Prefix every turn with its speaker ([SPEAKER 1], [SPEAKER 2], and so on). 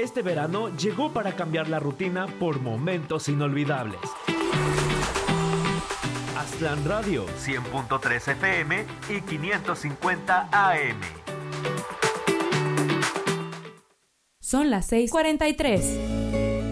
[SPEAKER 1] Este verano llegó para cambiar la rutina por momentos inolvidables. Aztlán Radio, 100.3 FM y 550 AM.
[SPEAKER 2] Son las 6:43.